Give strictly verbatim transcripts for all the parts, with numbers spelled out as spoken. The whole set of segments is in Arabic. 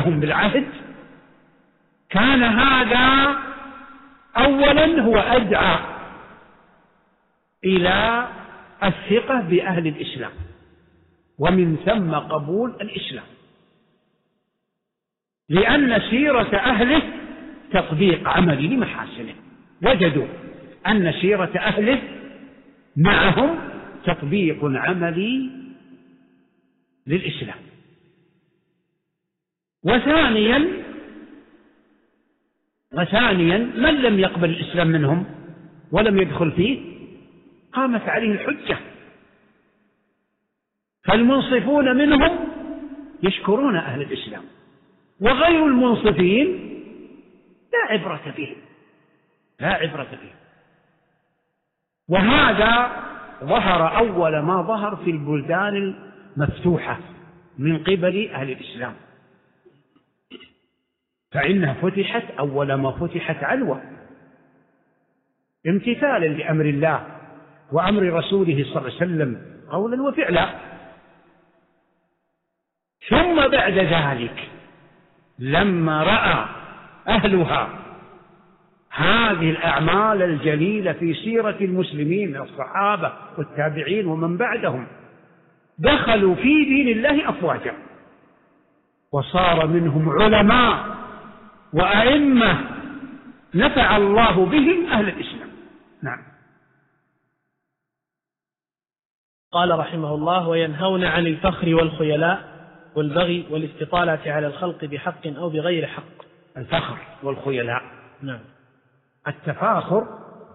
معهم بالعهد، كان هذا أولا هو أدعى إلى الثقة بأهل الإسلام، ومن ثم قبول الإسلام، لأن سيرة أهله تطبيق عملي لمحاسنه، وجدوا أن سيرة أهله معهم تطبيق عملي للإسلام. وثانيا وثانيا من لم يقبل الإسلام منهم ولم يدخل فيه قامت عليه الحجة، فالمنصفون منهم يشكرون أهل الإسلام، وغير المنصفين لا عبرة بهم لا عبرة بهم. وهذا ظهر أول ما ظهر في البلدان المفتوحة من قبل أهل الإسلام، فإنها فتحت أول ما فتحت علوة امتثالا لأمر الله وأمر رسوله صلى الله عليه وسلم قولا وفعلا. ثم بعد ذلك لما رأى أهلها هذه الأعمال الجليلة في سيرة المسلمين من الصحابة والتابعين ومن بعدهم، دخلوا في دين الله أفواجا، وصار منهم علماء وأئمة نفع الله بهم أهل الإسلام. نعم. قال رحمه الله: وينهون عن الفخر والخيلاء والبغي والاستطالة على الخلق بحق أو بغير حق. الفخر والخيلاء، نعم. التفاخر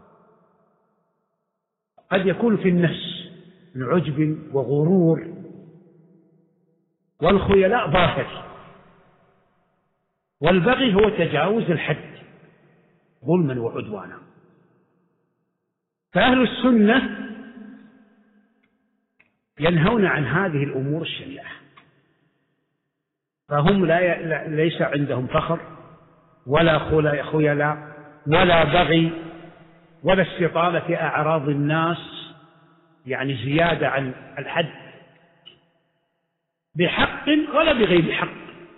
قد يكون في النفس من عجب وغرور، والخيلاء ظاهر، والبغي هو تجاوز الحد ظلما وعدوانا. فأهل السنة ينهون عن هذه الأمور الشنيعة، فهم لا ليس عندهم فخر ولا خيلاء ولا بغي ولا استطالة في أعراض الناس، يعني زيادة عن الحد بحق ولا بغير حق،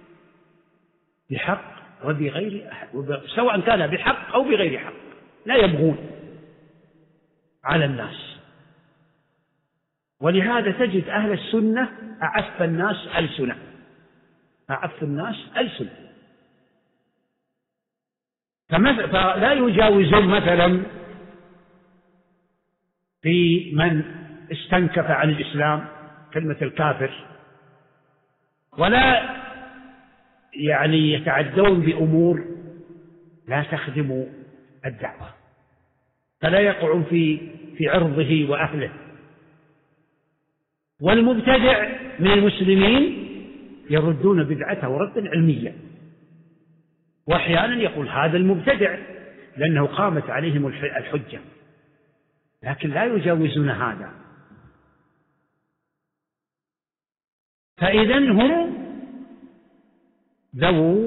بحق وبغير أحد، سواء كان بحق أو بغير حق، لا يبغون على الناس. ولهذا تجد أهل السنة أعف الناس ألسنة أعف الناس ألسنة فلا يجاوزون مثلا في من استنكف عن الإسلام كلمة الكافر، ولا يعني يتعدون بأمور لا تخدم الدعوة، فلا يقعون في في عرضه وأهله. والمبتدع من المسلمين يردون بدعته ردا علميا، وأحيانا يقول هذا المبتدع لأنه قامت عليهم الحجة، لكن لا يجاوزون هذا. فإذن هم ذو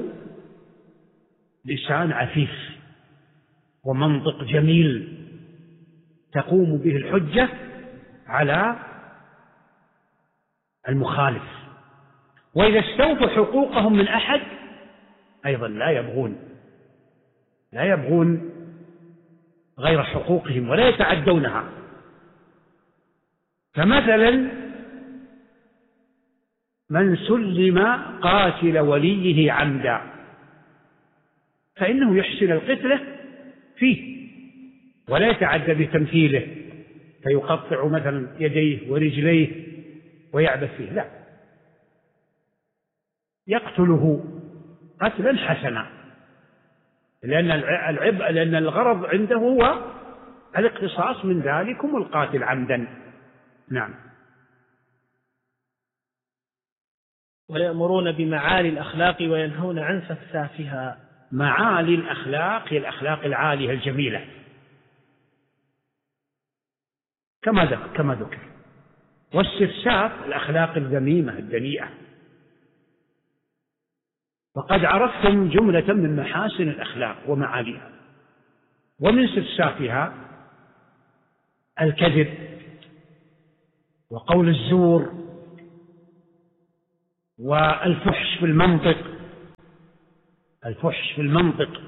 لسان عفيف ومنطق جميل تقوم به الحجة على المخالف، وإذا استوفوا حقوقهم من أحد أيضا لا يبغون لا يبغون غير حقوقهم ولا يتعدونها. فمثلا من سلم قاتل وليه عمدا فإنه يحسن القتلة فيه ولا يتعدى بتمثيله فيقطع مثلا يديه ورجليه ويعبث فيه، لا، يقتله قتلا حسنا، لأن العب لأن الغرض عنده هو الاقتصاص من ذلكم القاتل عمدا. نعم. ويأمرون بمعالي الأخلاق وينهون عن سفسافها. معالي الأخلاق هي الأخلاق العالية الجميلة كما ذكر كما ذكر والسفساف الأخلاق الذميمة الدنيئة. وقد عرفتم جملة من محاسن الأخلاق ومعاليها، ومن سفسافها الكذب وقول الزور والفحش في المنطق الفحش في المنطق.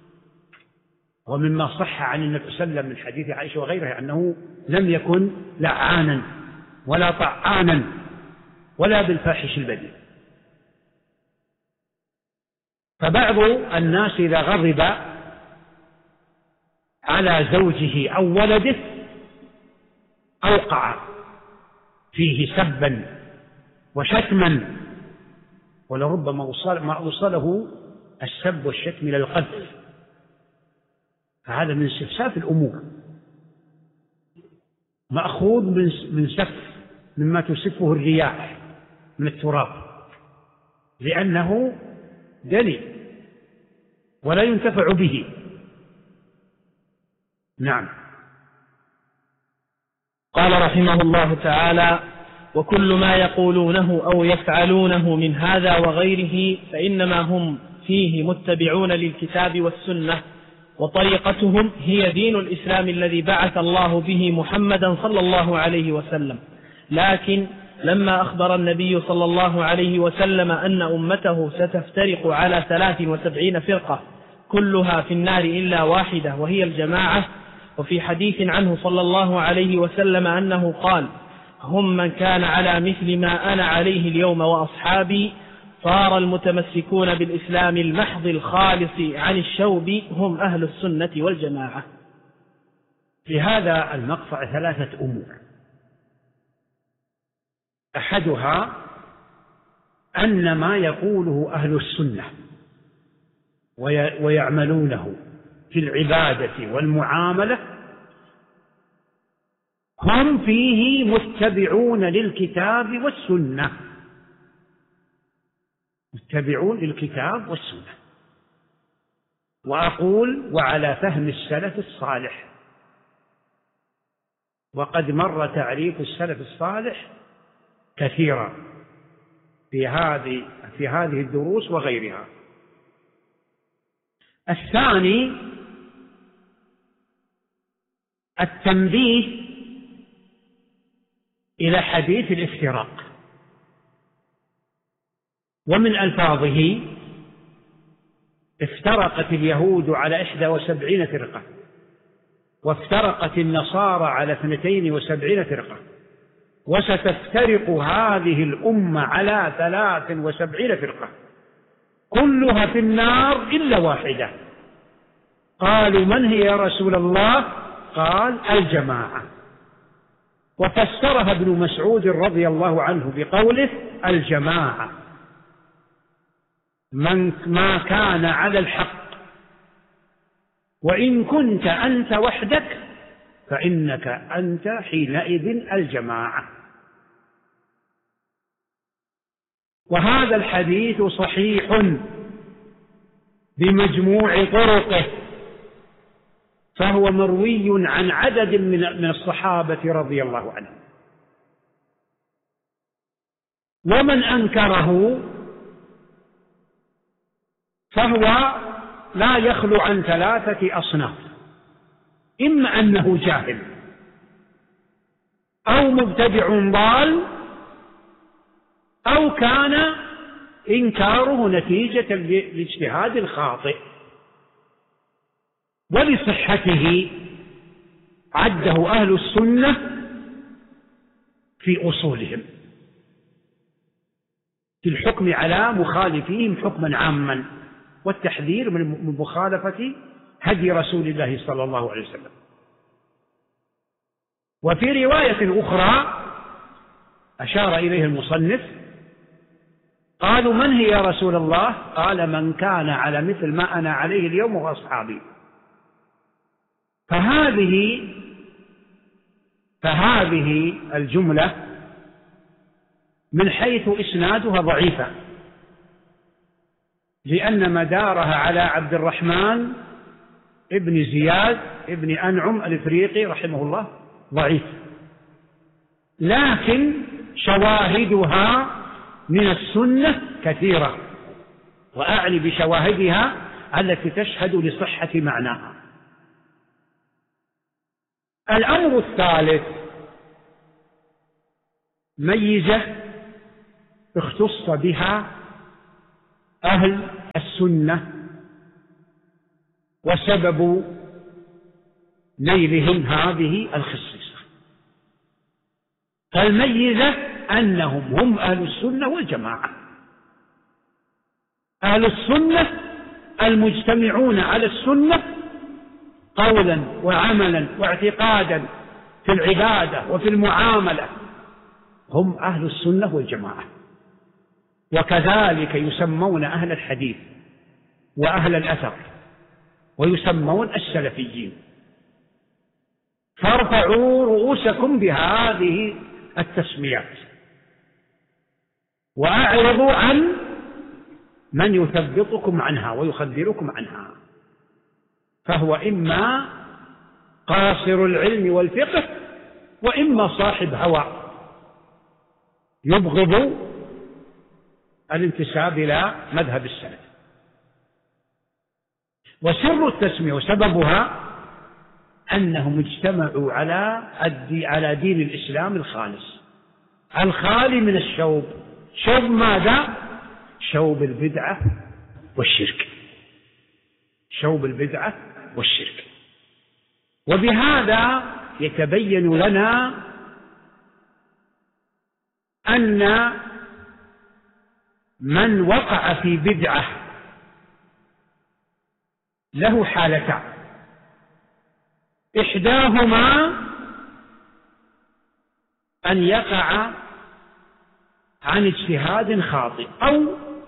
ومما صح عن النبي صلى الله عليه وسلم من حديث عائشة وغيرها أنه لم يكن لعانا ولا طعانا ولا بالفاحش البذيء. فبعض الناس إذا غضب على زوجه أو ولده أوقع فيه سبا وشتما، ولربما ما أوصله السب والشتم إلى القذف، فهذا من استفساف الأمور، مأخوذ من سف مما تسفه الرياح من التراب، لأنه دني ولا ينتفع به. نعم. قال رحمه الله تعالى: وكل ما يقولونه أو يفعلونه من هذا وغيره فإنما هم فيه متبعون للكتاب والسنة، وطريقتهم هي دين الإسلام الذي بعث الله به محمدا صلى الله عليه وسلم. لكن لما أخبر النبي صلى الله عليه وسلم أن أمته ستفترق على ثلاث وسبعين فرقة كلها في النار إلا واحدة وهي الجماعة، وفي حديث عنه صلى الله عليه وسلم أنه قال: هم من كان على مثل ما أنا عليه اليوم وأصحابي، صار المتمسكون بالإسلام المحض الخالص عن الشوب هم أهل السنة والجماعة. في هذا المقطع ثلاثة أمور: أحدها أن ما يقوله أهل السنة ويعملونه في العبادة والمعاملة هم فيه متبعون للكتاب والسنة، متبعون للكتاب والسنة. وأقول وعلى فهم السلف الصالح، وقد مر تعريف السلف الصالح كثيرا في هذه في هذه الدروس وغيرها. الثاني التنبيه إلى حديث الافتراق، ومن ألفاظه: افترقت اليهود على إحدى وسبعين فرقة، وافترقت النصارى على اثنتين وسبعين فرقة، وستفترق هذه الأمة على ثلاث وسبعين فرقة كلها في النار إلا واحدة. قالوا: من هي يا رسول الله؟ قال: الجماعة. وفسرها ابن مسعود رضي الله عنه بقوله: الجماعة من ما كان على الحق، وإن كنت أنت وحدك فإنك أنت حينئذ الجماعة. وهذا الحديث صحيح بمجموع طرقه، فهو مروي عن عدد من الصحابة رضي الله عنهم، ومن أنكره فهو لا يخلو عن ثلاثة أصناف: إما أنه جاهل، أو مبتدع ضال، أو كان إنكاره نتيجة الاجتهاد الخاطئ. ولصحته عده أهل السنة في أصولهم في الحكم على مخالفيهم حكما عاما، والتحذير من مخالفة هدي رسول الله صلى الله عليه وسلم. وفي رواية أخرى أشار إليه المصنف: قالوا: من هي يا رسول الله؟ قال: من كان على مثل ما أنا عليه اليوم وأصحابي. فهذه فهذه الجملة من حيث إسنادها ضعيفة، لأن مدارها على عبد الرحمن ابن زياد ابن أنعم الإفريقي رحمه الله ضعيف، لكن شواهدها من السنة كثيرة، وأعني بشواهدها التي تشهد لصحة معناها. الأمر الثالث: ميزة اختص بها أهل السنة وسبب نيلهم هذه الخصيصة. فالميزة أنهم هم أهل السنة والجماعة، أهل السنة المجتمعون على السنة قولا وعملا واعتقادا في العبادة وفي المعاملة، هم أهل السنة والجماعة. وكذلك يسمون أهل الحديث وأهل الأثر، ويسمون السلفيين. فارفعوا رؤوسكم بهذه التسميات، وأعرضوا عن من يثبطكم عنها ويخبركم عنها، فهو إما قاصر العلم والفقه، وإما صاحب هوى يبغض الانتساب إلى مذهب السلف. وسر التسمية وسببها أنهم اجتمعوا على على دين الإسلام الخالص الخالي من الشوب. شوب ماذا؟ شوب البدعة والشرك، شوب البدعة والشرك. وبهذا يتبين لنا أن من وقع في بدعة له حالتان: إحداهما أن يقع عن اجتهاد خاطئ أو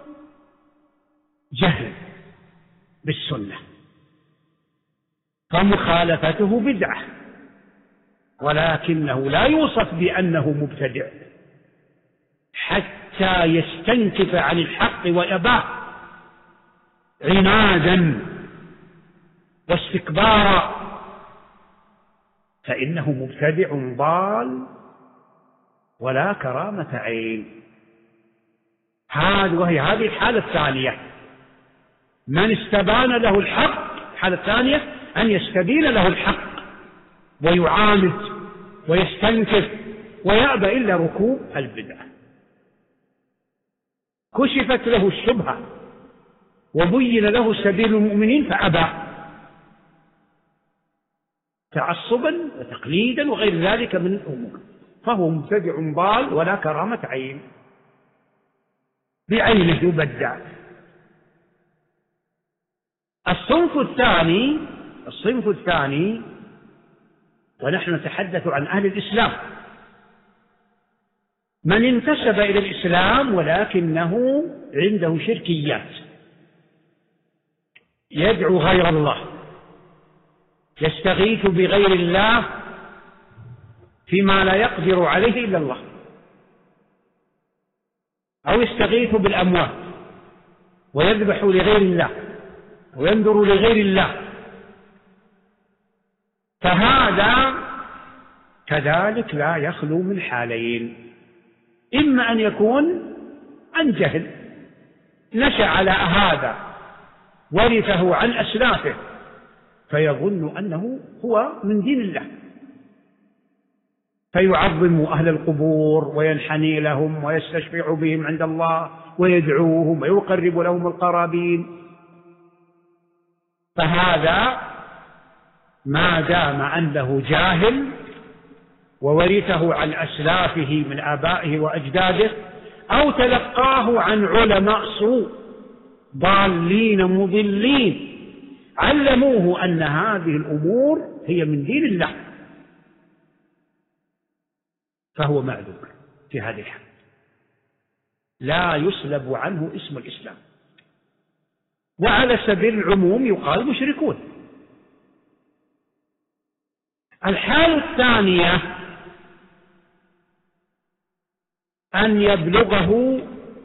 جهل بالسنة فمخالفته بدعة، ولكنه لا يوصف بأنه مبتدع حتى يستنكف عن الحق ويباه عنادا واستكبارا، فإنه مبتدع ضال ولا كرامة عين. هذه وهي هذه الحالة الثانية. من استبان له الحق، الحالة الثانية أن يستبين له الحق ويعاند ويستنكف ويأبى إلا ركوب البدعة. كشفت له الشبهة وبين له سبيل المؤمنين فأبى تعصبا وتقليدا وغير ذلك من الأمور، فهو مبتدع ضال ولا كرامة عين، بعينه يبدع. الصنف الثاني الصنف الثاني ونحن نتحدث عن أهل الإسلام، من انتسب إلى الإسلام ولكنه عنده شركيات، يدعو غير الله، يستغيث بغير الله فيما لا يقدر عليه إلا الله، أو يستغيث بالأموات ويذبح لغير الله وينذر لغير الله، فهذا كذلك لا يخلو من حالين: إما أن يكون عن جهل نشأ على هذا ورثه عن أسلافه فيظن أنه هو من دين الله، فيعظم أهل القبور وينحني لهم ويستشفع بهم عند الله ويدعوهم ويقرب لهم القرابين، فهذا ما دام أنه جاهل وورثه عن أسلافه من آبائه وأجداده أو تلقاه عن علماء سوء ضالين مضلين علموه أن هذه الأمور هي من دين الله، فهو معذور في هذه الحال، لا يسلب عنه اسم الإسلام. وعلى سبيل العموم يقال مشركون. الحالة الثانية أن يبلغه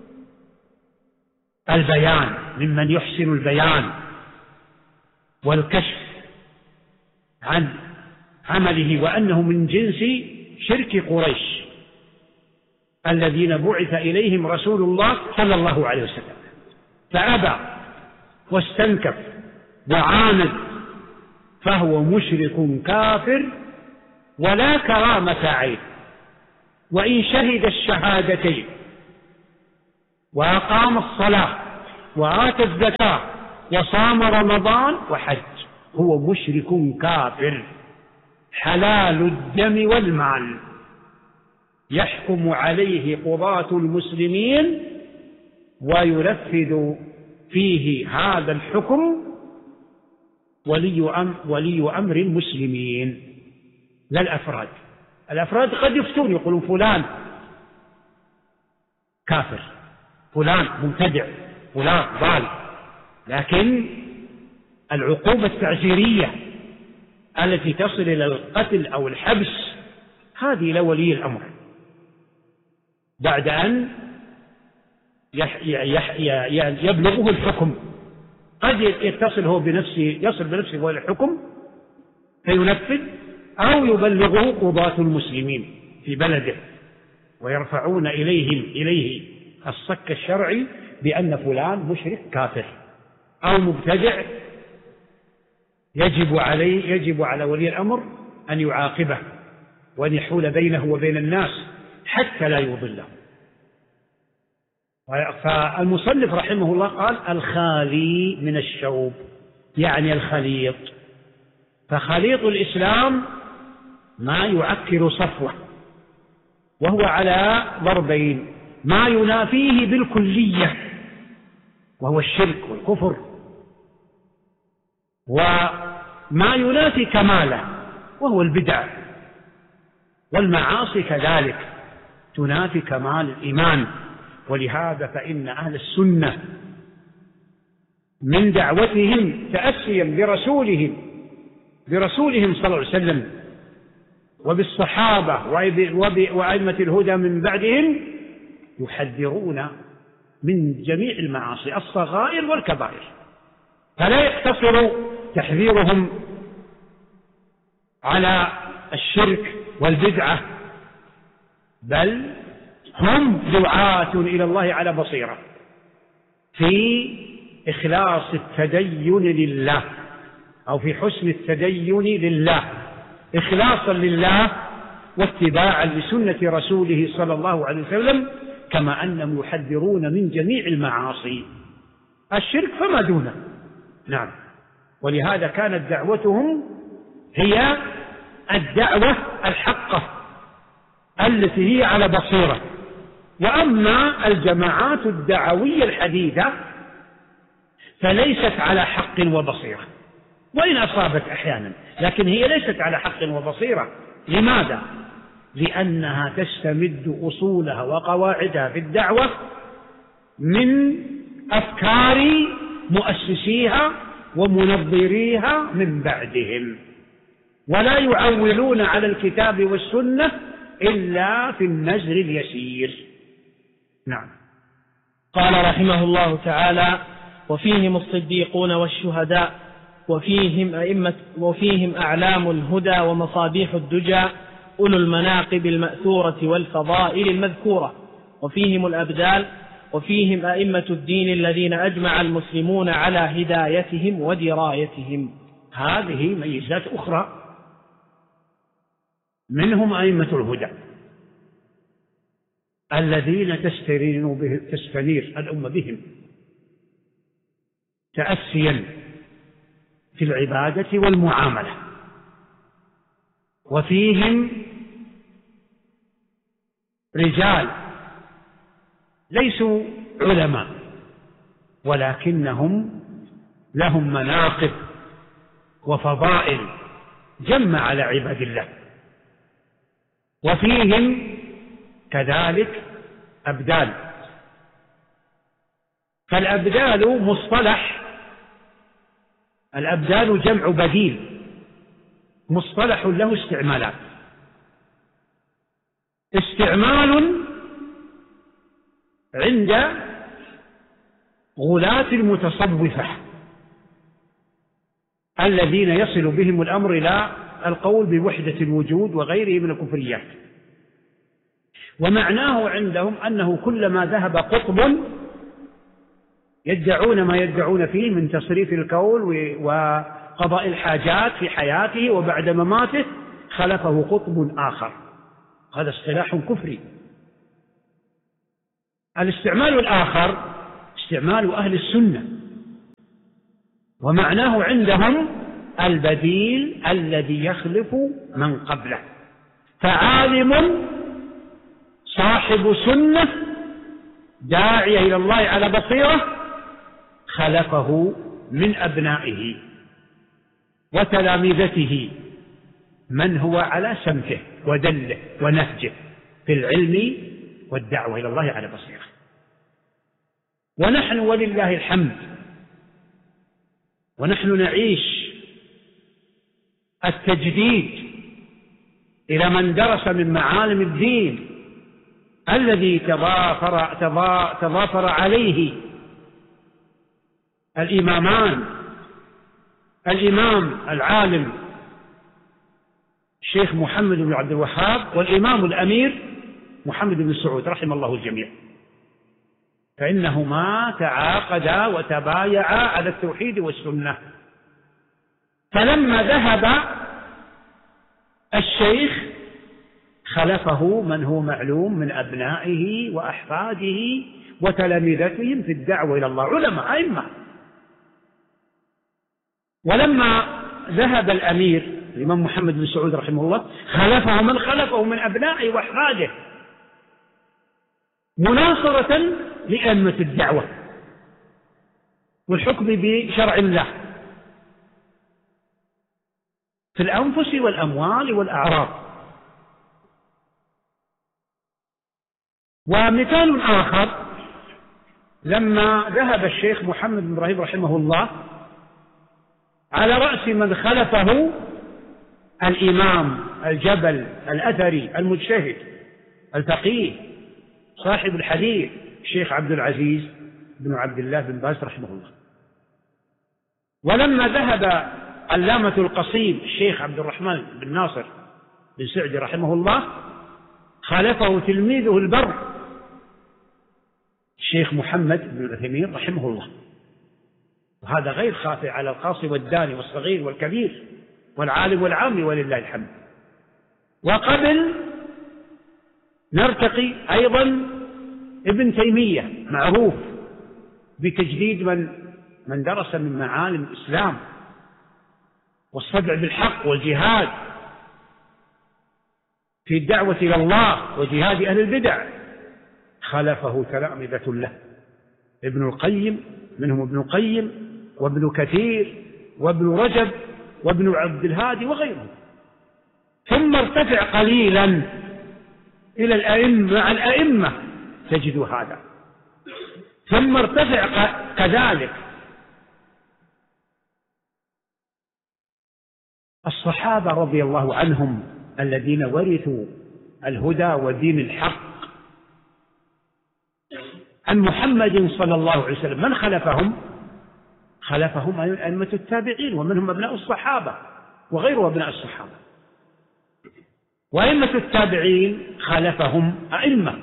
البيان ممن يحسن البيان والكشف عن عمله وأنه من جنس شرك قريش الذين بعث إليهم رسول الله صلى الله عليه وسلم، فأبى واستنكف وعاند، فهو مشرك كافر ولا كرامة عين. وإن شهد الشهادتين وأقام الصلاة وآتى الزكاة وصام رمضان وحج هو مشرك كافر حلال الدم والمال، يحكم عليه قضاة المسلمين وينفذ فيه هذا الحكم ولي أمر, ولي أمر المسلمين لا الأفراد. الأفراد قد يفتون يقولون فلان كافر، فلان مبتدع، فلان ضال، لكن العقوبة التعزيرية التي تصل إلى القتل أو الحبس هذه لولي الأمر بعد أن يبلغه الحكم. قد يتصل هو بنفسه، يصل بنفسه إلى الحكم فينفذ، أو يبلغه قضاة المسلمين في بلده ويرفعون إليهم إليه الصك الشرعي بأن فلان مشرك كافر أو مبتدع، يجب عليه يجب على ولي الأمر أن يعاقبه وأن يحول بينه وبين الناس حتى لا يضله. فالمصنف رحمه الله قال الخالي من الشوب، يعني الخليط. فخليط الإسلام ما يعكر صفوه، وهو على ضربين: ما ينافيه بالكلية وهو الشرك والكفر، وما ينافي كماله وهو البدع، والمعاصي كذلك تنافي كمال الإيمان. ولهذا فإن أهل السنة من دعوتهم تأسيا برسولهم برسولهم صلى الله عليه وسلم وبالصحابة وأئمة الهدى من بعدهم يحذرون من جميع المعاصي الصغائر والكبائر، فلا يقتصر تحذيرهم على الشرك والبدعة، بل هم دعاة إلى الله على بصيرة في إخلاص التدين لله، أو في حسن التدين لله، إخلاصا لله واتباعا لسنة رسوله صلى الله عليه وسلم، كما أنهم يحذرون من جميع المعاصي الشرك فما دونه. نعم. ولهذا كانت دعوتهم هي الدعوة الحقة التي هي على بصيرة. وأما الجماعات الدعوية الحديثة فليست على حق وبصيرة، وإن أصابت أحيانا، لكن هي ليست على حق وبصيرة. لماذا؟ لأنها تستمد أصولها وقواعدها في الدعوة من أفكار مؤسسيها ومنظريها من بعدهم، ولا يعولون على الكتاب والسنة إلا في النزر اليسير. نعم. قال رحمه الله تعالى: وفيهم الصديقون والشهداء، وفيهم أئمة، وفيهم أعلام الهدى ومصابيح الدجى، أولو المناقب المأثورة والفضائل المذكورة، وفيهم الأبدال، وفيهم أئمة الدين الذين أجمع المسلمون على هدايتهم ودرايتهم. هذه ميزات أخرى. منهم أئمة الهدى الذين تستنير به تستنير الأمة بهم تأسيا في العبادة والمعاملة. وفيهم رجال ليسوا علماء ولكنهم لهم مناقب وفضائل جمع على عباد الله. وفيهم كذلك أبدال. فالأبدال مصطلح، الأبدال جمع بديل، مصطلح له استعمالات. استعمال عند غلاة المتصوفة الذين يصل بهم الأمر إلى القول بوحدة الوجود وغيره من الكفريات. ومعناه عندهم أنه كلما ذهب قطب يدعون ما يدعون فيه من تصريف الكون وقضاء الحاجات في حياته وبعد مماته خلفه قطب آخر. هذا اصطلاح كفري. الاستعمال الآخر استعمال أهل السنة ومعناه عندهم البديل الذي يخلف من قبله. فعالم صاحب سنة داعية إلى الله على بصيرة خلفه من أبنائه وتلامذته من هو على سمته ودله ونهجه في العلم والدعوة إلى الله على بصيرة. ونحن ولله الحمد ونحن نعيش التجديد إلى من درس من معالم الدين الذي تضافر, تضافر عليه الإمامان، الإمام العالم الشيخ محمد بن عبد الوهاب والإمام الأمير محمد بن سعود رحم الله الجميع، فإنهما تعاقدا وتبايعا على التوحيد والسنة. فلما ذهب الشيخ خلفه من هو معلوم من أبنائه وأحفاده وتلامذتهم في الدعوة إلى الله، علماء أئمة. ولما ذهب الأمير الإمام محمد بن سعود رحمه الله خلفه من خلفه من أبنائه وأحفاده مناصرة لأئمة الدعوة والحكم بشرع الله في الأنفس والأموال والأعراض. ومثال آخر لما ذهب الشيخ محمد بن إبراهيم رحمه الله على رأس من خلفه الإمام الجبل الأثري المجتهد الفقيه صاحب الحديث الشيخ عبد العزيز بن عبد الله بن باز رحمه الله. ولما ذهب علامة القصيم الشيخ عبد الرحمن بن ناصر بن سعدي رحمه الله خالفه تلميذه البر الشيخ محمد بن عثيمين رحمه الله. وهذا غير خافي على القاصي والداني والصغير والكبير والعالم والعامي ولله الحمد. وقبل نرتقي أيضا ابن تيمية معروف بتجديد من من درس من معالم الإسلام والصدع بالحق والجهاد في الدعوة إلى الله وجهاد أهل البدع، خلفه تلامذة له ابن القيم منهم ابن القيم وابن كثير وابن رجب وابن عبد الهادي وغيرهم. ثم ارتفع قليلا إلى الأئمة مع الأئمة تجد هذا، ثم ارتفع كذلك الصحابة رضي الله عنهم الذين ورثوا الهدى ودين الحق عن محمد صلى الله عليه وسلم. من خلفهم؟ خلفهم أئمة التابعين ومنهم أبناء الصحابة وغير أبناء الصحابة. وأئمة التابعين خلفهم أئمة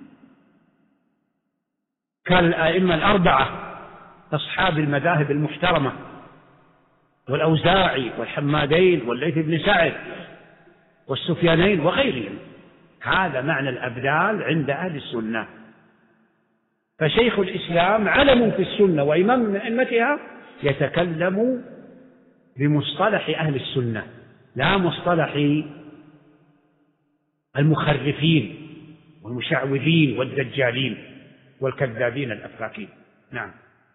كالأئمة الأربعة أصحاب المذاهب المحترمة والأوزاعي والحمادين والليث بن سعد والسفيانين وغيرهم. هذا معنى الأبدال عند أهل السنة. فشيخ الإسلام علم في السنة وإمام من أئمتها يتكلم بمصطلح أهل السنة لا مصطلح المخرفين والمشعوذين والدجالين والكذابين الأفاكين. نعم.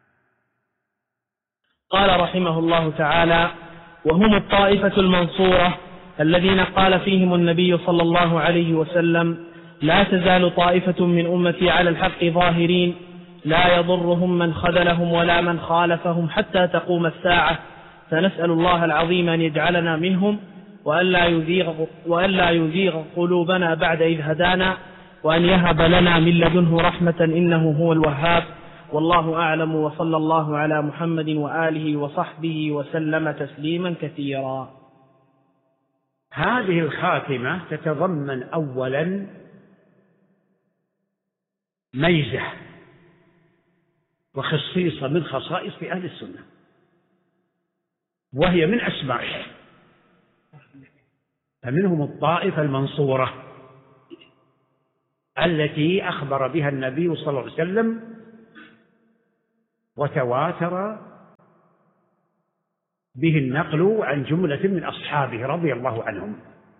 قال رحمه الله تعالى: وهم الطائفة المنصورة الذين قال فيهم النبي صلى الله عليه وسلم: لا تزال طائفة من أمتي على الحق ظاهرين لا يضرهم من خذلهم ولا من خالفهم حتى تقوم الساعة، فنسأل الله العظيم أن يجعلنا منهم وألا يزيغ, وألا يزيغ قلوبنا بعد إذ هدانا، وأن يهب لنا من لدنه رحمة إنه هو الوهاب. والله أعلم، وصلى الله على محمد وآله وصحبه وسلم تسليما كثيرا. هذه الخاتمة تتضمن أولا ميزة وخصيصة من خصائص أهل السنة، وهي من أسمائهم. فمنهم الطائفة المنصورة التي أخبر بها النبي صلى الله عليه وسلم وتواتر به النقل عن جملة من أصحابه رضي الله عنهم.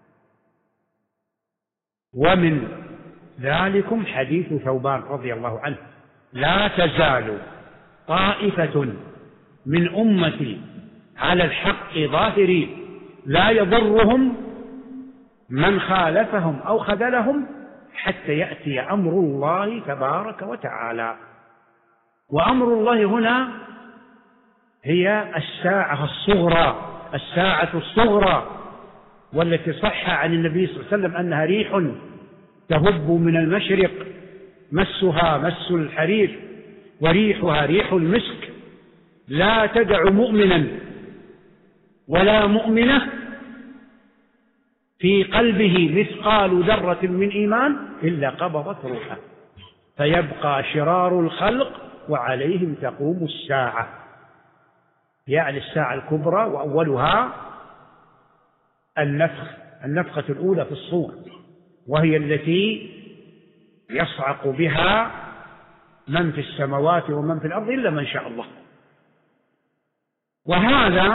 ومن ذلكم حديث ثوبان رضي الله عنه: لا تزال طائفة من أمتي على الحق ظاهرين لا يضرهم من خالفهم أو خذلهم حتى يأتي أمر الله تبارك وتعالى. وأمر الله هنا هي الساعة الصغرى، الساعة الصغرى، والتي صح عن النبي صلى الله عليه وسلم أنها ريح تهب من المشرق مسها مس الحرير وريحها ريح المسك، لا تدع مؤمنا ولا مؤمنة في قلبه مثقال ذرة من إيمان إلا قبضت روحه، فيبقى شرار الخلق وعليهم تقوم الساعة، يعني الساعة الكبرى، وأولها النفخ النفخة الأولى في الصور، وهي التي يصعق بها من في السماوات ومن في الأرض إلا من شاء الله. وهذا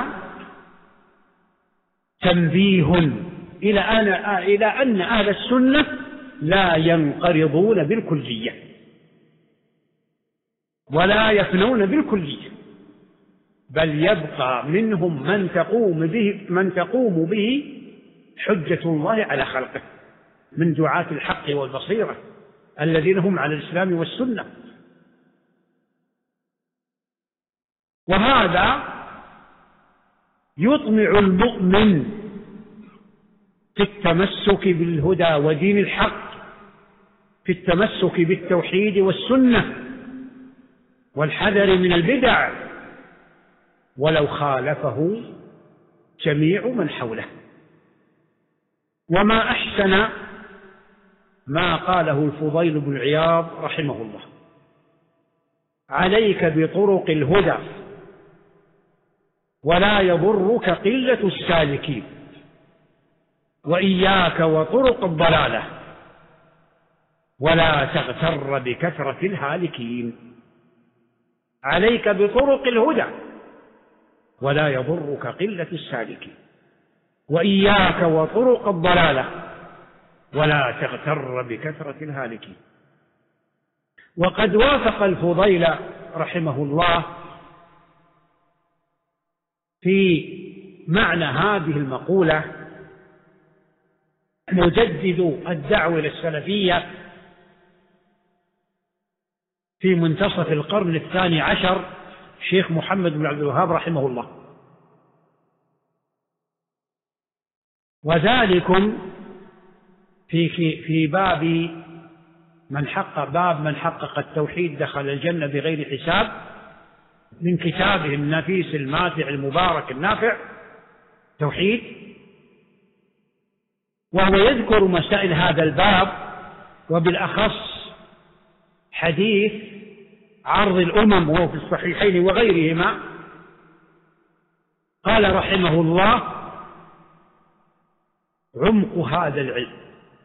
تنبيه إلى أن إلى أن أهل السنة لا ينقرضون بالكلية ولا يفنون بالكلية، بل يبقى منهم من تقوم به من تقوم به حجة الله على خلقه من دعاة الحق والبصيرة الذين هم على الإسلام والسنة. وهذا يطمع المؤمن في التمسك بالهدى ودين الحق، في التمسك بالتوحيد والسنة والحذر من البدع، ولو خالفه جميع من حوله. وما أحسن ما قاله الفضيل بن عياض رحمه الله: عليك بطرق الهدى ولا يضرك قلة السالكين، وإياك وطرق الضلالة ولا تغتر بكثرة الهالكين. عليك بطرق الهدى ولا يضرك قلة السالكين، وإياك وطرق الضلالة ولا تغتر بكثرة الهالكين. وقد وافق الفضيل رحمه الله في معنى هذه المقولة مجدد الدعوة السلفية في منتصف القرن الثاني عشر شيخ محمد بن عبد الوهاب رحمه الله. وذلكم في في باب من حقق باب من حقق التوحيد دخل الجنة بغير حساب، من كتابه النفيس الماتع المبارك النافع توحيد، وهو يذكر مسائل هذا الباب، وبالأخص حديث عرض الأمم وهو في الصحيحين وغيرهما. قال رحمه الله: عمق هذا العلم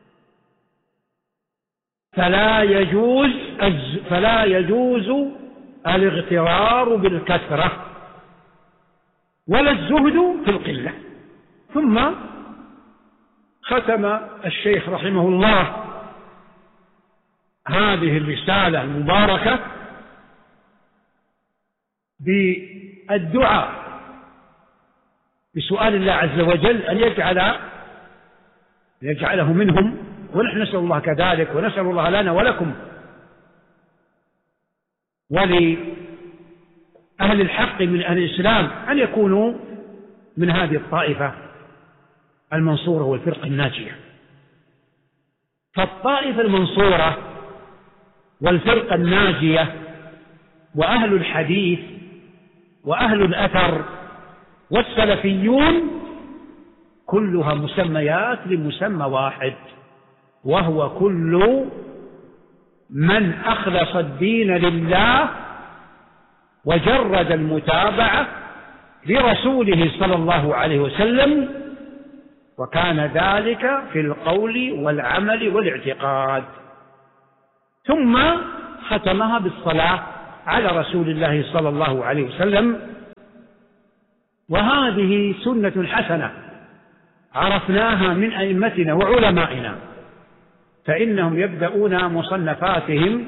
فلا يجوز فلا يجوز الاغترار بالكثرة ولا الزهد في القلة. ثم ختم الشيخ رحمه الله هذه الرسالة المباركة بالدعاء بسؤال الله عز وجل أن يجعل يجعله منهم، ونحن نسأل الله كذلك، ونسأل الله لنا ولكم ولأهل الحق من أهل الإسلام أن يكونوا من هذه الطائفة المنصورة والفرقة الناجية. فالطائفة المنصورة والفرقة الناجية وأهل الحديث وأهل الأثر والسلفيون كلها مسميات لمسمى واحد، وهو كل من أخلص الدين لله وجرد المتابعة لرسوله صلى الله عليه وسلم، وكان ذلك في القول والعمل والاعتقاد. ثم ختمها بالصلاة على رسول الله صلى الله عليه وسلم وهذه سنة حسنة عرفناها من أئمتنا وعلمائنا، فإنهم يبدأون مصنفاتهم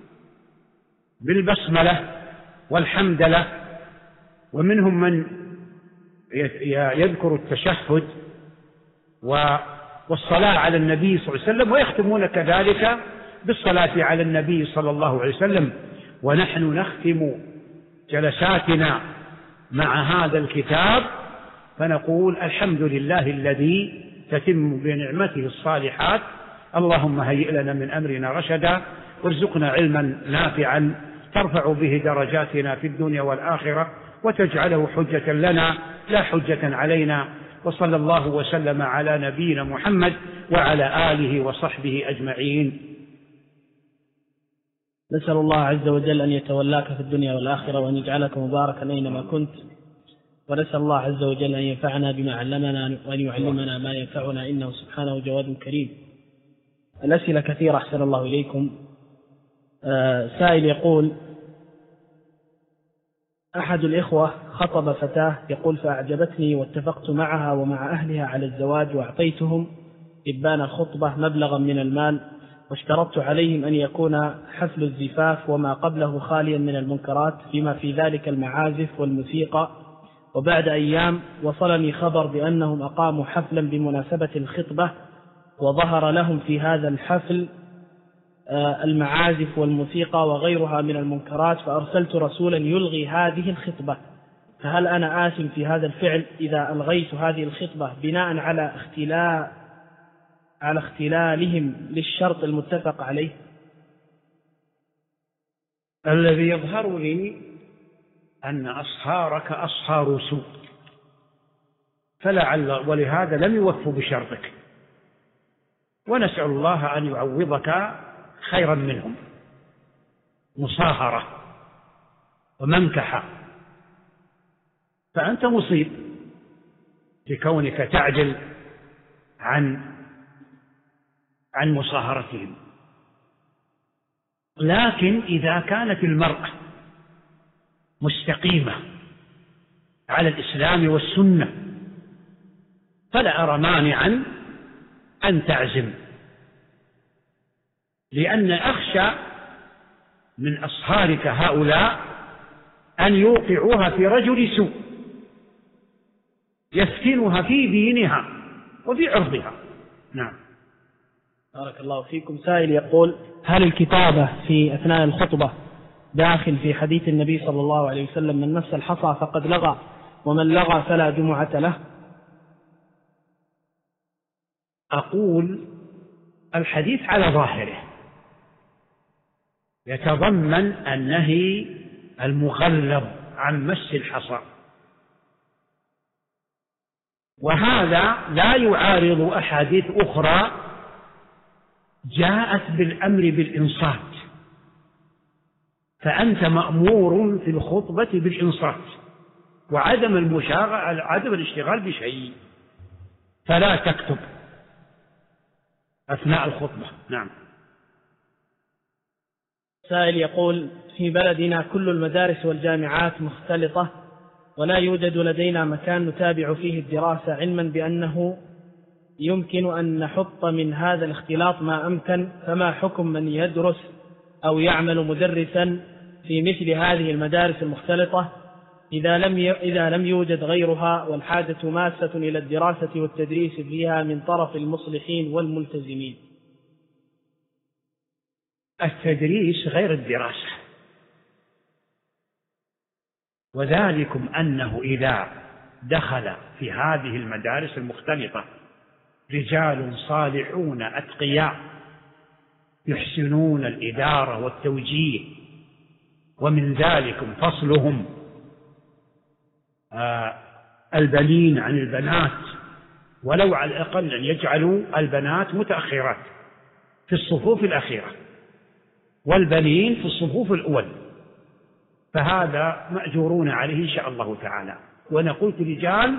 بالبسملة والحمدلة، ومنهم من يذكر التشهد والصلاة على النبي صلى الله عليه وسلم، ويختمون كذلك بالصلاة على النبي صلى الله عليه وسلم. ونحن نختم جلساتنا مع هذا الكتاب فنقول الحمد لله الذي تتم بنعمته الصالحات، اللهم هيئ لنا من أمرنا رشدا، وارزقنا علما نافعا ترفع به درجاتنا في الدنيا والآخرة، وتجعله حجة لنا لا حجة علينا. وصلى الله وسلم على نبينا محمد وعلى آله وصحبه أجمعين. نسأل الله عز وجل أن يتولاك في الدنيا والآخرة، وأن يجعلك مباركا أينما كنت، ونسأل الله عز وجل أن ينفعنا بما علمنا وأن يعلمنا ما ينفعنا، إنه سبحانه جواد كريم. الأسئلة كثيرة أحسن الله إليكم. آه سائل يقول: أحد الإخوة خطب فتاة يقول فأعجبتني واتفقت معها ومع أهلها على الزواج، وأعطيتهم إبان الخطبة مبلغا من المال، واشترطت عليهم أن يكون حفل الزفاف وما قبله خاليا من المنكرات بما في ذلك المعازف والموسيقى. وبعد أيام وصلني خبر بأنهم أقاموا حفلا بمناسبة الخطبة، وظهر لهم في هذا الحفل المعازف والموسيقى وغيرها من المنكرات، فأرسلت رسولا يلغي هذه الخطبة، فهل أنا آثم في هذا الفعل إذا ألغيت هذه الخطبة بناء على اختلاء على اختلالهم للشرط المتفق عليه؟ الذي يظهر لي أن أصهارك أصهار سوء، فلعل ولهذا لم يوفوا بشرطك، ونسأل الله أن يعوضك خيرا منهم مصاهرة ومنكحة. فأنت مصيب بكونك تعجل عن عن مصاهرتهم. لكن إذا كانت المرأة مستقيمة على الإسلام والسنة فلا أرى مانعا أن تعزم، لأن أخشى من أصهارك هؤلاء أن يوقعوها في رجل سوء يفتنها في دينها وفي عرضها. نعم. بارك الله فيكم. سائل يقول: هل الكتابة في أثناء الخطبة داخل في حديث النبي صلى الله عليه وسلم من مس الحصى فقد لغى ومن لغى فلا جمعة له؟ أقول الحديث على ظاهره يتضمن النهي المغلظ عن مس الحصى، وهذا لا يعارض أحاديث أخرى جاءت بالأمر بالإنصات، فأنت مأمور في الخطبة بالإنصات وعدم المشاغل عدم الاشتغال بشيء، فلا تكتب أثناء الخطبة. نعم. سائل يقول: في بلدنا كل المدارس والجامعات مختلطة، ولا يوجد لدينا مكان نتابع فيه الدراسة، علما بأنه يمكن أن نحط من هذا الاختلاط ما أمكن، فما حكم من يدرس أو يعمل مدرسا في مثل هذه المدارس المختلطة إذا لم إذا لم يوجد غيرها والحاجة ماسة إلى الدراسة والتدريس فيها من طرف المصلحين والملتزمين؟ التدريس غير الدراسة، وذلكم أنه إذا دخل في هذه المدارس المختلطة رجال صالحون أتقياء يحسنون الإدارة والتوجيه، ومن ذلكم فصلهم آه البنين عن البنات، ولو على الأقل أن يجعلوا البنات متأخرات في الصفوف الأخيرة والبنين في الصفوف الأول، فهذا مأجورون عليه إن شاء الله تعالى. وأنا قلت رجال،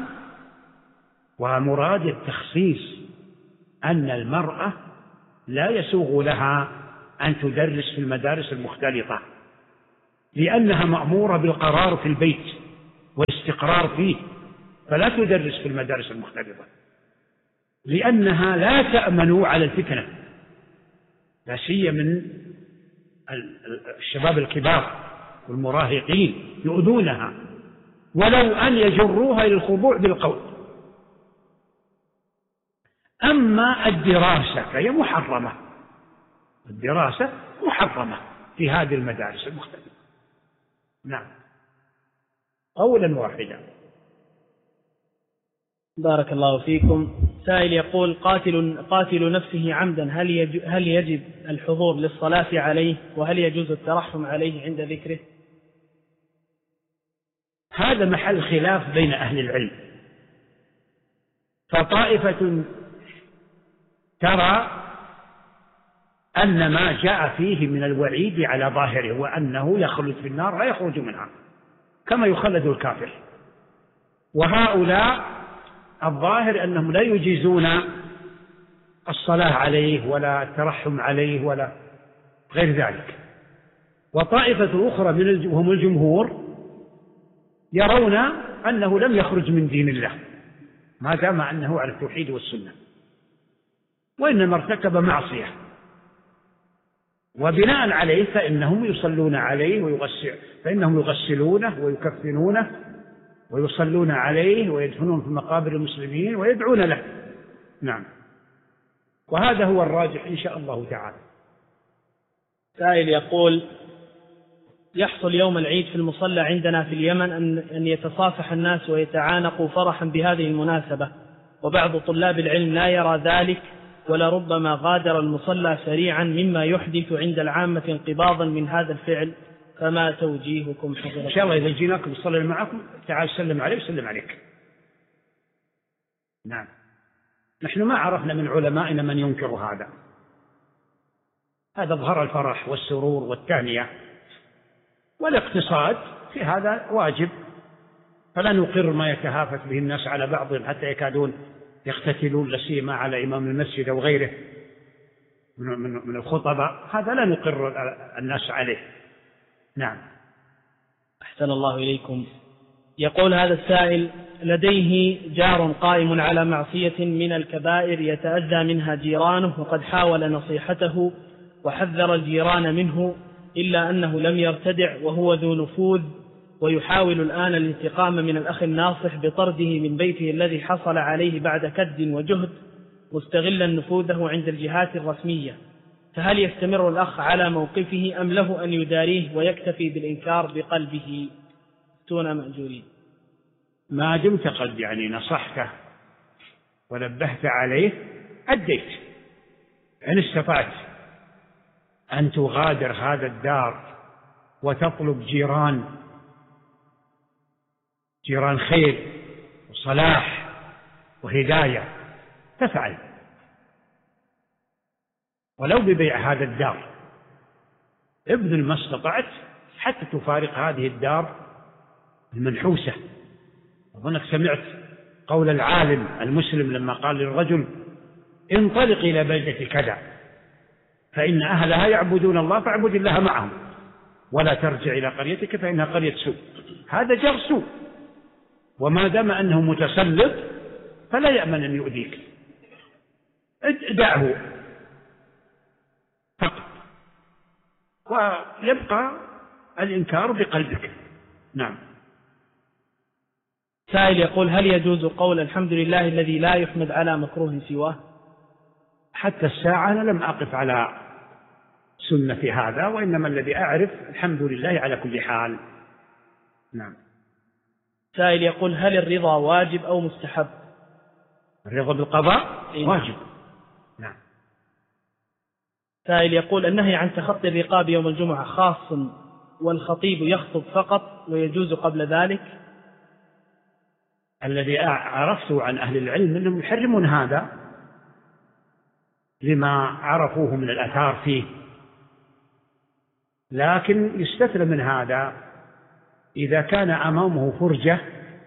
ومراد التخصيص أن المرأة لا يسوغ لها أن تدرس في المدارس المختلطة، لأنها مأمورة بالقرار في البيت والاستقرار فيه فلا تدرس في المدارس المختلطة، لأنها لا تأمن على الفتنة، لا سيما من الشباب الكبار والمراهقين يؤذونها ولو أن يجروها إلى الخضوع بالقول. أما الدراسة فهي محرمة، الدراسة محرمة في هذه المدارس المختلفة. نعم، قولا واحدا. بارك الله فيكم. سائل يقول: قاتل قاتل نفسه عمدا هل هل يجب الحضور للصلاة عليه، وهل يجوز الترحم عليه عند ذكره؟ هذا محل خلاف بين أهل العلم، فطائفة ترى أن ما جاء فيه من الوعيد على ظاهره وأنه يخلد في النار لا يخرج منها كما يخلد الكافر، وهؤلاء الظاهر أنهم لا يجيزون الصلاة عليه ولا الترحم عليه ولا غير ذلك. وطائفة أخرى من وهم الجمهور يرون أنه لم يخرج من دين الله ما دام أنه على التوحيد والسنة، وإنما ارتكب معصية، وبناء عليه فإنهم يصلون عليه ويغسل فإنهم يغسلونه ويكفنونه ويصلون عليه ويدفنون في مقابر المسلمين ويدعون له. نعم، وهذا هو الراجح إن شاء الله تعالى. سائل يقول: يحصل يوم العيد في المصلى عندنا في اليمن أن يتصافح الناس ويتعانقوا فرحا بهذه المناسبة، وبعض طلاب العلم لا يرى ذلك ولربما غادر المصلى سريعا، مما يحدث عند العامة انقباضا من هذا الفعل، فما توجيهكم حضرتكم؟ إن شاء الله إذا جيناكم نصلي معكم تعال سلم عليه وسلم عليك. نعم، نحن ما عرفنا من علمائنا من ينكر هذا، هذا ظهر الفرح والسرور والتهنئة والاقتصاد في هذا واجب، فلا نقر ما يتهافت به الناس على بعضهم حتى يكادون يقتتلون، لا سيما على إمام المسجد أو غيره من الخطباء، هذا لا نقر الناس عليه. نعم. أحسن الله إليكم. يقول هذا السائل: لديه جار قائم على معصية من الكبائر يتأذى منها جيرانه، وقد حاول نصيحته وحذر الجيران منه، إلا أنه لم يرتدع وهو ذو نفوذ، ويحاول الآن الانتقام من الأخ الناصح بطرده من بيته الذي حصل عليه بعد كد وجهد، مستغلا نفوذه عند الجهات الرسمية، فهل يستمر الأخ على موقفه أم له أن يداريه ويكتفي بالإنكار بقلبه؟ دون مأجورين. ما دمت قد يعني نصحته ونبهت عليه أديت. إن استطعت أن تغادر هذا الدار وتطلب جيران جيران خير وصلاح وهداية تفعل، ولو ببيع هذا الدار، ابذل ما استطعت حتى تفارق هذه الدار المنحوسة. أظنك سمعت قول العالم المسلم لما قال للرجل: انطلق إلى بلدة كذا فإن أهلها يعبدون الله فاعبد الله معهم، ولا ترجع إلى قريتك فإنها قرية سوء. هذا جار سوء، وما دام أنه متسلط فلا يأمن أن يؤذيك، دعه فقط، ويبقى الإنكار بقلبك. نعم. سائل يقول: هل يجوز قول الحمد لله الذي لا يحمد على مكروه سواه؟ حتى الساعة أنا لم أقف على سنة في هذا، وإنما الذي أعرف الحمد لله على كل حال. نعم. سائل يقول: هل الرضا واجب أو مستحب؟ الرضا بالقضاء واجب. نعم. سائل يقول: النهي عن تخطي الرقاب يوم الجمعة خاص والخطيب يخطب فقط ويجوز قبل ذلك؟ الذي عرفته عن أهل العلم أنهم يحرمون هذا لما عرفوه من الآثار فيه، لكن يستثنى من هذا إذا كان أمامه فرجة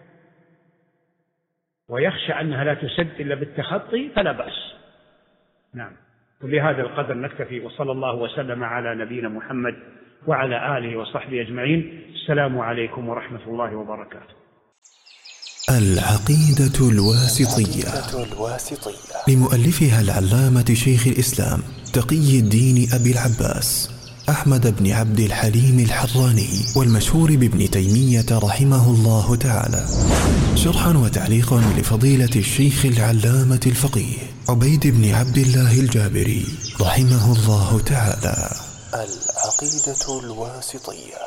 ويخشى أنها لا تسد إلا بالتخطي فلا بأس. نعم. وبهذا القدر نكتفي، وصلى الله وسلم على نبينا محمد وعلى آله وصحبه أجمعين. السلام عليكم ورحمة الله وبركاته. العقيدة الواسطية لمؤلفها العلامة شيخ الإسلام تقي الدين أبي العباس أحمد بن عبد الحليم الحراني، والمشهور بابن تيمية رحمه الله تعالى، شرحا وتعليقا لفضيلة الشيخ العلامة الفقيه عبيد بن عبد الله الجابري رحمه الله تعالى. العقيدة الواسطية.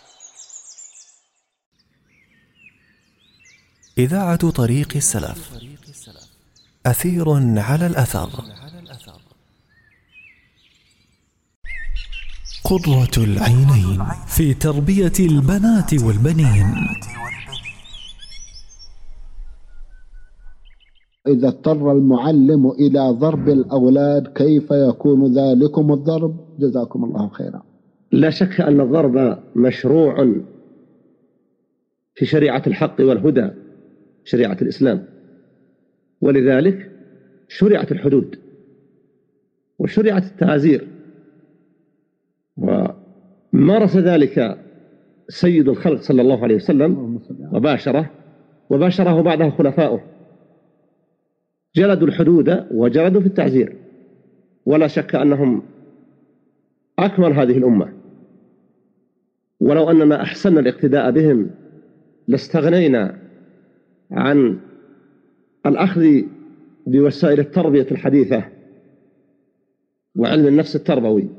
إذاعة طريق السلف، أثير على الأثر، قرة العينين في تربية البنات والبنين. إذا اضطر المعلم إلى ضرب الأولاد كيف يكون ذلكم الضرب؟ جزاكم الله خيرا. لا شك أن الضرب مشروع في شريعة الحق والهدى، شريعة الإسلام، ولذلك شرعت الحدود وشرعت التعازير، ومارس ذلك سيد الخلق صلى الله عليه وسلم وباشره وباشره بعده خلفاؤه، جلدوا الحدود وجلدوا في التعزير، ولا شك أنهم أكمل هذه الأمة، ولو أننا أحسن الاقتداء بهم لاستغنينا عن الأخذ بوسائل التربية الحديثة وعلم النفس التربوي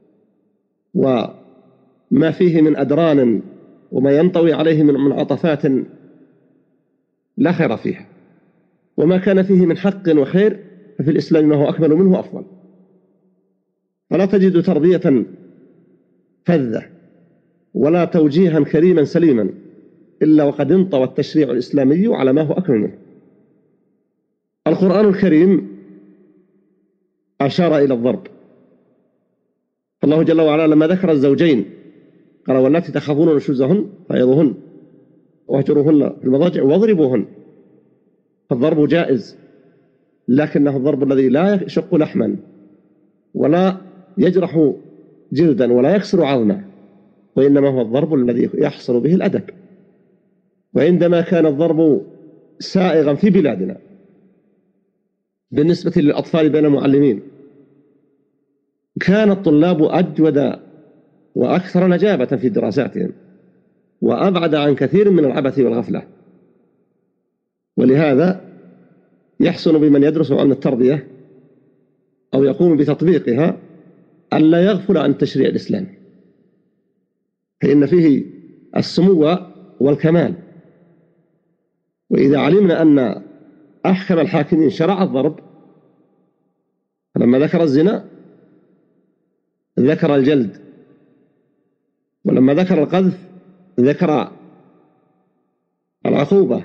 وما فيه من أدران وما ينطوي عليه من منعطفات لا خير فيها، وما كان فيه من حق وخير ففي الإسلام ما هو أكمل منه أفضل. فلا تجد تربية فذة ولا توجيها كريما سليما إلا وقد انطوى التشريع الإسلامي على ما هو أكمل منه. القرآن الكريم أشار إلى الضرب، الله جل وعلا لما ذكر الزوجين قال: واللاتي تخافون نشوزهن فعظوهن واهجروهن في المضاجع واضربوهن. فالضرب جائز، لكنه الضرب الذي لا يشق لحما ولا يجرح جلدا ولا يكسر عظما، وإنما هو الضرب الذي يحصل به الأدب. وعندما كان الضرب سائغا في بلادنا بالنسبة للأطفال بين المعلمين، كان الطلاب أجود وأكثر نجابة في دراساتهم وأبعد عن كثير من العبث والغفلة. ولهذا يحسن بمن يدرس علم التربية أو يقوم بتطبيقها ألا يغفل عن التشريع الإسلامي، فإن فيه السمو والكمال. وإذا علمنا أن أحكم الحاكمين شرع الضرب، فلما ذكر الزنا ذكر الجلد، ولما ذكر القذف ذكر العقوبة،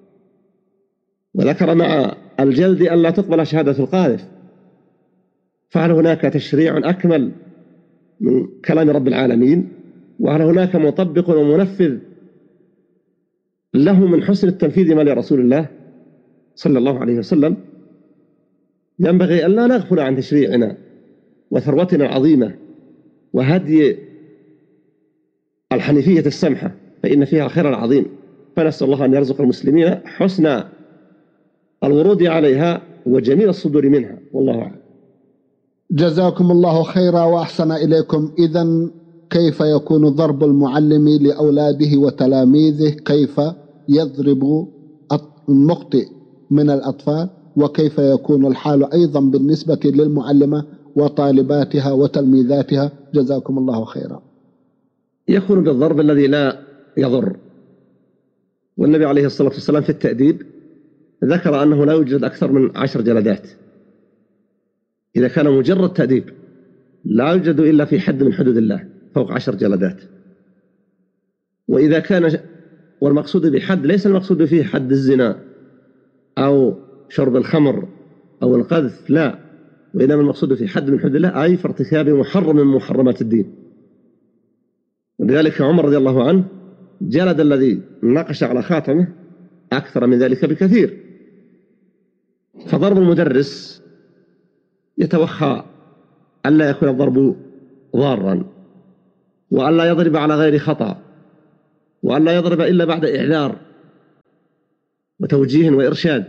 وذكر مع الجلد أن لا تقبل شهادة القاذف. فهل هناك تشريع أكمل من كلام رب العالمين؟ وهل هناك مطبق ومنفذ له من حسن التنفيذ ما لرسول الله صلى الله عليه وسلم؟ ينبغي أن لا نغفل عن تشريعنا وثروتنا العظيمة وهدي الحنيفية السمحة، فإن فيها الخير العظيم. فنسأل الله أن يرزق المسلمين حسن الورود عليها وجميل الصدور منها، والله أعلم. جزاكم الله خيرا وأحسن إليكم. إذن كيف يكون ضرب المعلم لأولاده وتلاميذه؟ كيف يضرب المخطئ من الأطفال؟ وكيف يكون الحال أيضا بالنسبة للمعلمة وطالباتها وتلميذاتها؟ جزاكم الله خيرا. يكون بالضرب الذي لا يضر، والنبي عليه الصلاة والسلام في التأديب ذكر أنه لا يوجد أكثر من عشر جلدات. إذا كان مجرد تأديب لا يوجد إلا في حد من حدود الله فوق عشر جلدات. وإذا كان والمقصود بحد ليس المقصود فيه حد الزنا أو شرب الخمر أو القذف، لا، وإنما المقصود في حد من حدود الله أي في ارتكاب محرم من محرمات الدين. ولذلك عمر رضي الله عنه جلد الذي نقش على خاتمه أكثر من ذلك بكثير. فضرب المدرس يتوخى ألا يكون الضرب ضارا، وألا يضرب على غير خطأ، وألا يضرب إلا بعد إعذار، وتوجيه وإرشاد،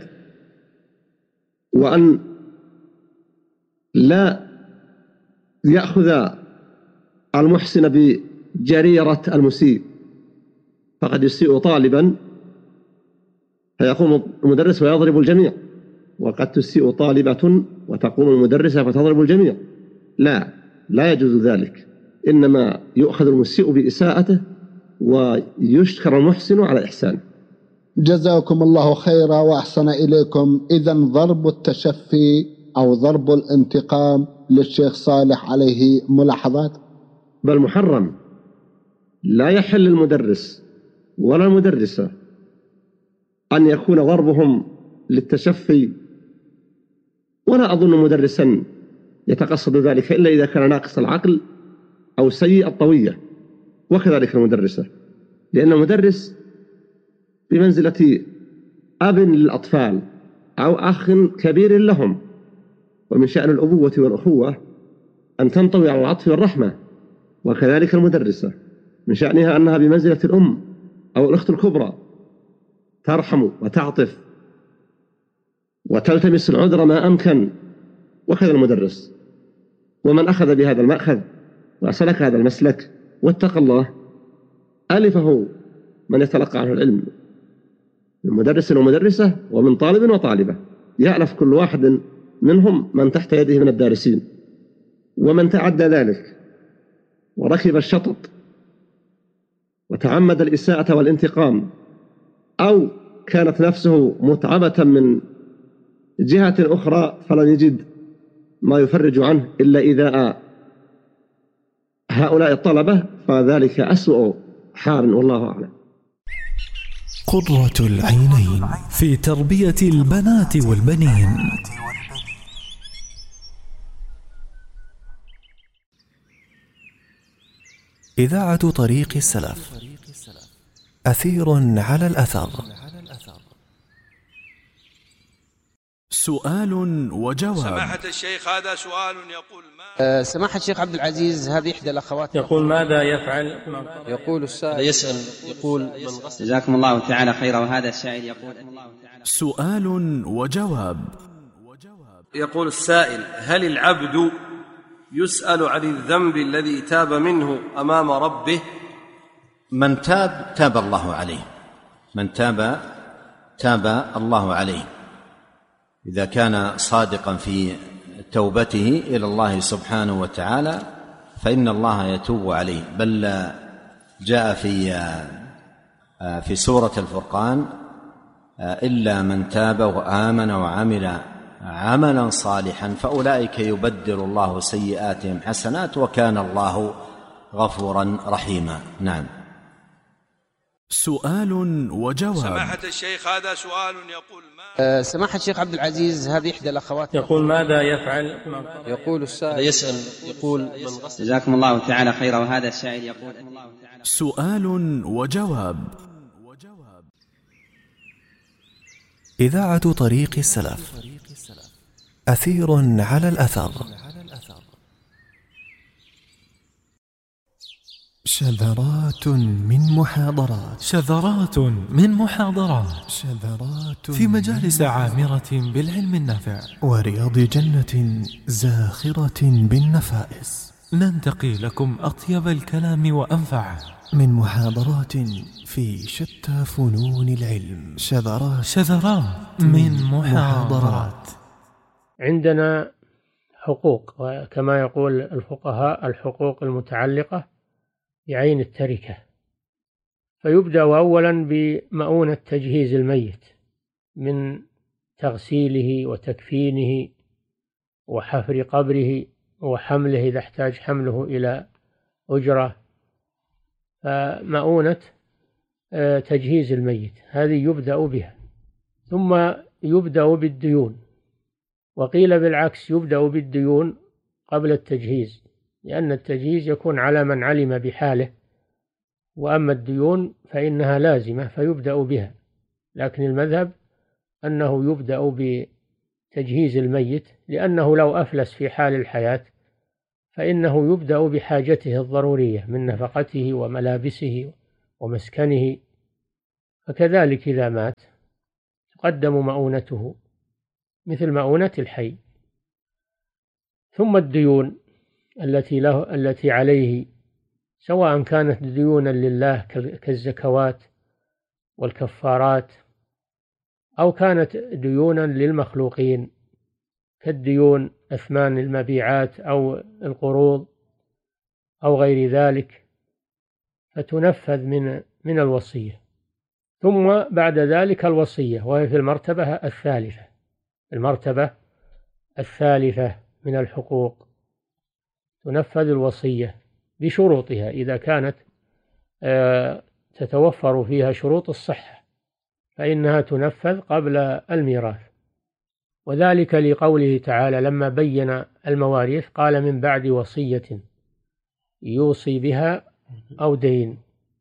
وأن لا يأخذ المحسن بجريرة المسيء، فقد يسيء طالبا فيقوم المدرس ويضرب الجميع، وقد تسيء طالبة وتقوم المدرسة فتضرب الجميع. لا لا يجوز ذلك، إنما يؤخذ المسيء بإساءته ويشكر المحسن على إحسانه. جزاكم الله خيرا وأحسن إليكم. إذن ضرب التشفي أو ضرب الانتقام للشيخ صالح عليه ملاحظات؟ بل محرم، لا يحل للمدرس ولا المدرسة أن يكون ضربهم للتشفي، ولا أظن مدرسا يتقصد ذلك إلا إذا كان ناقص العقل أو سيء الطوية، وكذلك المدرسة، لأن المدرس بمنزلة أب للأطفال أو أخ كبير لهم، ومن شأن الأبوة والأخوة أن تنطوي على العطف والرحمة، وكذلك المدرسة من شأنها أنها بمنزلة الأم أو الأخت الكبرى، ترحم وتعطف وتلتمس العذر ما أمكن، وكذا المدرس. ومن أخذ بهذا المأخذ وسلك هذا المسلك واتقى الله ألفه من يتلقى عنه العلم من مدرس ومدرسة ومن طالب وطالبة، يألف كل واحد منهم من تحت يده من الدارسين. ومن تعدى ذلك وركب الشطط وتعمد الإساءة والانتقام، أو كانت نفسه متعبة من جهة أخرى فلن يجد ما يفرج عنه إلا إذا هؤلاء الطلبة، فذلك أسوأ حال، والله أعلم. قرة العينين في تربية البنات والبنين. إذاعة طريق السلف، أثير على الأثر. سؤال وجواب. سماحة الشيخ، هذا سؤال يقول ما أه سماحة الشيخ عبد العزيز، هذه إحدى الأخوات يقول ماذا يفعل؟ يقول السائل يسأل يقول جزاكم الله تعالى خيرا. وهذا السائل يقول سؤال وجواب. يقول السائل: هل العبد يسأل عن الذنب الذي تاب منه أمام ربه؟ من تاب تاب الله عليه، من تاب تاب الله عليه إذا كان صادقا في توبته إلى الله سبحانه وتعالى، فإن الله يتوب عليه. بل جاء في في سورة الفرقان: إلا من تاب وآمن وعمل عملا صالحا فأولئك يبدل الله سيئاتهم حسنات وكان الله غفورا رحيما. نعم. سؤال وجواب. سماحة الشيخ، هذا سؤال يقول ما أه سماحة الشيخ عبد العزيز، هذه إحدى الأخوات يقول ماذا يفعل؟ يقول السائل يسأل يقول جزاكم الله تعالى خيرا. وهذا السائل يقول سؤال وجواب. إذاعة طريق السلف، أثير على الأثر. شذرات من محاضرات شذرات من محاضرات شذرات في مجالس عامرة بالعلم النافع ورياض جنة زاخرة بالنفائس، ننتقي لكم أطيب الكلام وأنفعه من محاضرات في شتى فنون العلم. شذرات شذرات من محاضرات. عندنا حقوق، وكما يقول الفقهاء الحقوق المتعلقة بعين التركة. فيبدأ أولا بمؤونة تجهيز الميت من تغسيله وتكفينه وحفر قبره وحمله إذا احتاج حمله إلى أجرة. فمؤونة تجهيز الميت هذه يبدأ بها، ثم يبدأ بالديون، وقيل بالعكس يبدأ بالديون قبل التجهيز، لأن التجهيز يكون على من علم بحاله، وأما الديون فإنها لازمة فيبدأ بها. لكن المذهب أنه يبدأ بتجهيز الميت، لأنه لو أفلس في حال الحياة فإنه يبدأ بحاجته الضرورية من نفقته وملابسه ومسكنه. فكذلك إذا مات تقدم مؤونته مثل مؤونة الحي. ثم الديون التي له التي عليه، سواء كانت ديونا لله كالزكوات والكفارات، أو كانت ديونا للمخلوقين كالديون أثمان المبيعات أو القروض أو غير ذلك، فتنفذ من من الوصية. ثم بعد ذلك الوصية، وهي في المرتبة الثالثة المرتبة الثالثة من الحقوق، تنفذ الوصية بشروطها إذا كانت تتوفر فيها شروط الصحة فإنها تنفذ قبل الميراث. وذلك لقوله تعالى لما بين المواريث قال من بعد وصية يوصي بها أو دين.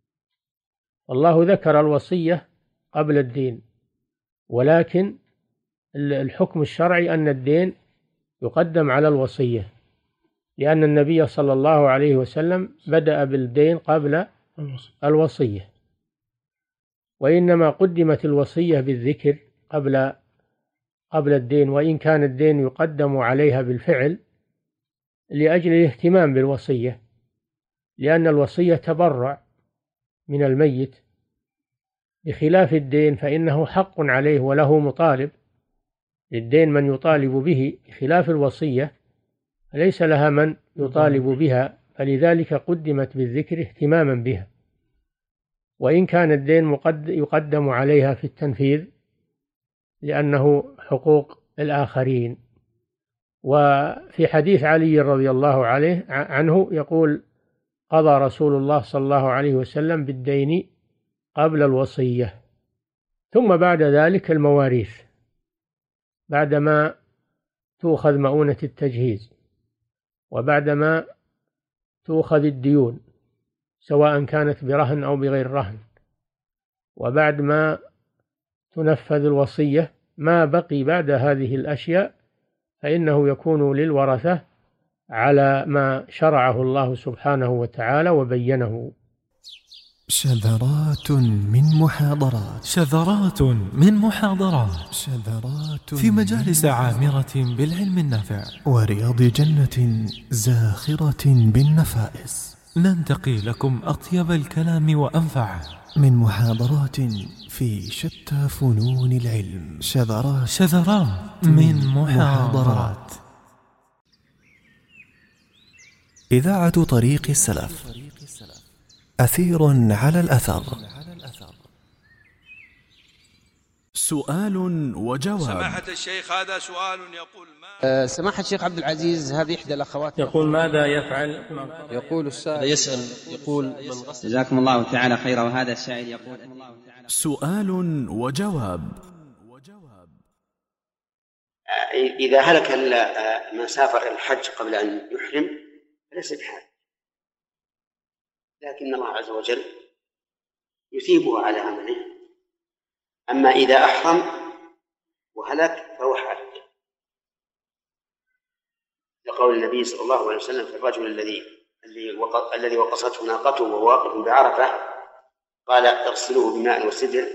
الله ذكر الوصية قبل الدين، ولكن الحكم الشرعي أن الدين يقدم على الوصية، لأن النبي صلى الله عليه وسلم بدأ بالدين قبل الوصية، وإنما قدمت الوصية بالذكر قبل قبل الدين، وإن كان الدين يقدم عليها بالفعل لأجل الاهتمام بالوصية، لأن الوصية تبرع من الميت، بخلاف الدين فإنه حق عليه وله مطالب. للدين من يطالب به، بخلاف الوصية ليس لها من يطالب بها، فلذلك قدمت بالذكر اهتماما بها، وإن كان الدين يقدم عليها في التنفيذ لأنه حقوق الآخرين. وفي حديث علي رضي الله عليه عنه يقول قضى رسول الله صلى الله عليه وسلم بالدين قبل الوصية. ثم بعد ذلك المواريث، بعدما تؤخذ مؤونة التجهيز، وبعدما تؤخذ الديون سواء كانت برهن أو بغير رهن، وبعد ما تنفذ الوصية، ما بقي بعد هذه الأشياء فإنه يكون للورثة على ما شرعه الله سبحانه وتعالى وبينه. شذرات من محاضرات شذرات من محاضرات شذرات في مجالس عامرة بالعلم النافع ورياض جنة زاخرة بالنفائس، ننتقي لكم أطيب الكلام وأنفعه من محاضرات في شتى فنون العلم. شذرات شذرات من محاضرات. إذاعة طريق السلف، أثير على الأثر. سؤال وجواب. سماحة الشيخ هذا سؤال يقول ما أه سماحة الشيخ عبد العزيز، هذه إحدى الأخوات يقول ماذا يفعل؟ يقول السائل يسأل يقول من غسل. جزاكم الله تعالى خيرا. وهذا السائل يقول سؤال وجواب. إذا هلك من سافر الحج قبل أن يحرم فليس بحاجة، لكن الله عز وجل يثيبه على عمله. أما إذا أحرم وهلك فهو حاج، لقول النبي صلى الله عليه وسلم في الرجل الذي الذي وقصته ناقته وهو واقف بعرفة، قال اغسلوه بماء وسدر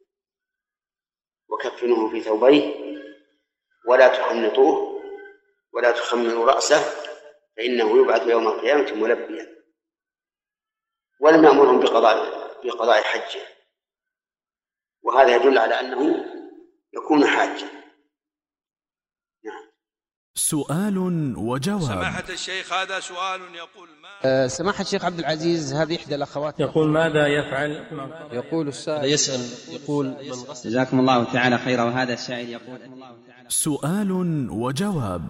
وكفنوه في ثوبيه ولا تحنطوه ولا تخمروا رأسه فإنه يبعث يوم القيامة ملبيا، ولم يأمرهم بقضاء بقضاء حجه، وهذا يدل على أنه يكون حاجا. نعم. سؤال وجواب. سماحة الشيخ هذا سؤال يقول ما أه سماحة الشيخ عبد العزيز، هذه إحدى الأخوات يقول ماذا يفعل؟ يقول السائل يسأل يقول من غسل. جزاكم الله تعالى خيرا. وهذا السائل يقول سؤال وجواب.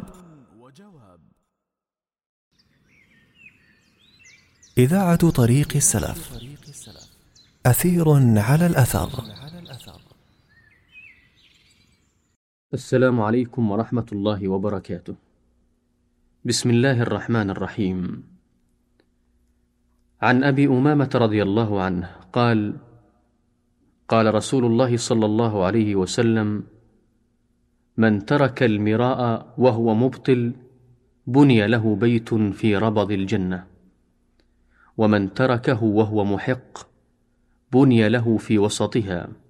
إذاعة طريق السلف، أثير على الأثر. السلام عليكم ورحمة الله وبركاته. بسم الله الرحمن الرحيم. عن أبي أمامة رضي الله عنه قال: قال رسول الله صلى الله عليه وسلم: من ترك المراء وهو مبطل بني له بيت في ربض الجنة، ومن تركه وهو محق بني له في وسطها.